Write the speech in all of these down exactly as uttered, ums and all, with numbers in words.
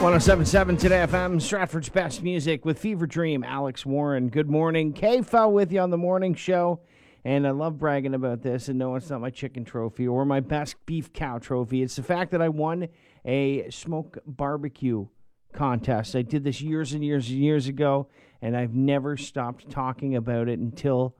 one oh seven point seven Today F M, Stratford's best music with Fever Dream, Alex Warren. Good morning. Kay fell with you on the morning show, and I love bragging about this. And no, it's not my chicken trophy or my best beef cow trophy. It's the fact that I won a smoke barbecue contest. I did this years and years and years ago, and I've never stopped talking about it until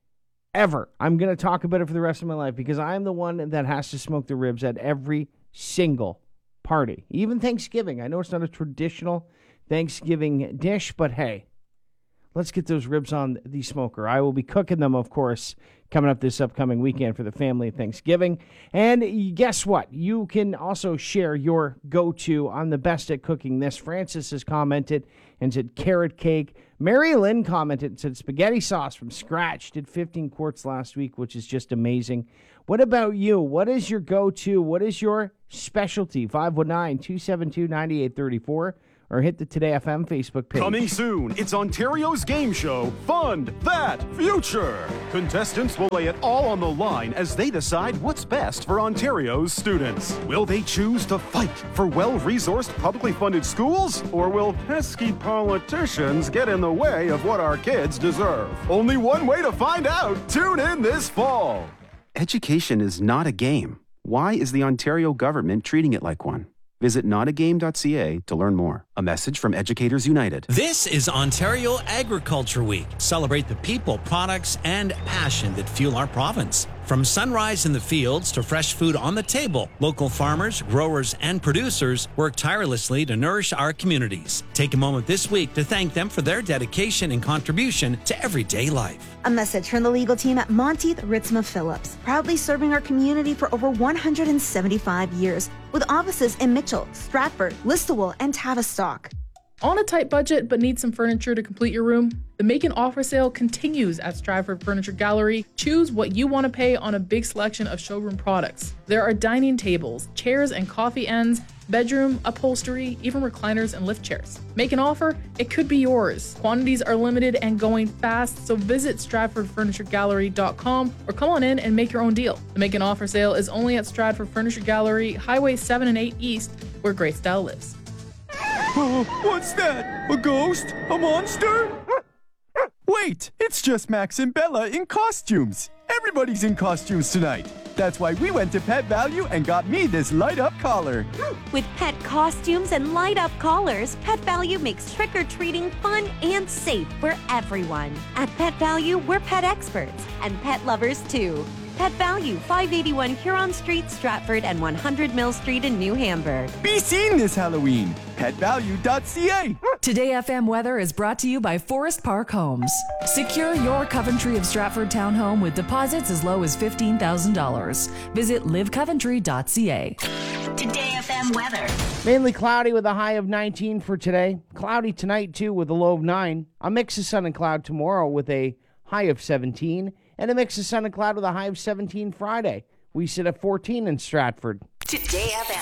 ever. I'm going to talk about it for the rest of my life because I'm the one that has to smoke the ribs at every single party, even Thanksgiving. I know it's not a traditional Thanksgiving dish, but hey, let's get those ribs on the smoker. I will be cooking them, of course, coming up this upcoming weekend for the family Thanksgiving. And guess what? You can also share your go-to on the best at cooking this. Francis has commented and said carrot cake. Mary Lynn commented and said spaghetti sauce from scratch. Did fifteen quarts last week, which is just amazing. What about you? What is your go-to? What is your specialty? five one nine, two seven two, nine eight three four or hit the Today F M Facebook page. Coming soon, it's Ontario's game show, Fund That Future. Contestants will lay it all on the line as they decide what's best for Ontario's students. Will they choose to fight for well-resourced, publicly funded schools? Or will pesky politicians get in the way of what our kids deserve? Only one way to find out. Tune in this fall. Education is not a game. Why is the Ontario government treating it like one? Visit not a game dot c a to learn more. A message from Educators United. This is Ontario Agriculture Week. Celebrate the people, products, and passion that fuel our province. From sunrise in the fields to fresh food on the table, local farmers, growers, and producers work tirelessly to nourish our communities. Take a moment this week to thank them for their dedication and contribution to everyday life. A message from the legal team at Monteith Ritzma Phillips, proudly serving our community for over one hundred seventy-five years, with offices in Mitchell, Stratford, Listowel, and Tavistock. On a tight budget but need some furniture to complete your room? The Make an Offer sale continues at Stratford Furniture Gallery. Choose what you want to pay on a big selection of showroom products. There are dining tables, chairs and coffee ends, bedroom, upholstery, even recliners and lift chairs. Make an offer? It could be yours. Quantities are limited and going fast, so visit stratford furniture gallery dot com or come on in and make your own deal. The Make an Offer sale is only at Stratford Furniture Gallery, Highway seven and eight East, where great style lives. Oh, what's that? A ghost? A monster? Wait, it's just Max and Bella in costumes. Everybody's in costumes tonight. That's why we went to Pet Value and got me this light-up collar. With pet costumes and light-up collars, Pet Value makes trick-or-treating fun and safe for everyone. At Pet Value, we're pet experts and pet lovers too. Pet Value, five eighty-one Huron Street, Stratford, and one hundred Mill Street in New Hamburg. Be seen this Halloween. pet value dot c a. Today F M weather is brought to you by Forest Park Homes. Secure your Coventry of Stratford townhome with deposits as low as fifteen thousand dollars. Visit live coventry dot c a. Today F M weather. Mainly cloudy with a high of nineteen for today. Cloudy tonight, too, with a low of nine. A mix of sun and cloud tomorrow with a high of seventeen. And a mix of sun and cloud with a high of seventeen Friday. We sit at fourteen in Stratford. Today F M.